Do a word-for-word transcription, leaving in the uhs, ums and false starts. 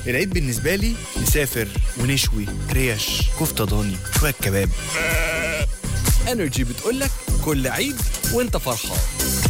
العيد بالنسبة لي نسافر ونشوي ريش كفتة ضاني شوية كباب. انرجي بتقولك كل عيد وانت فرحان.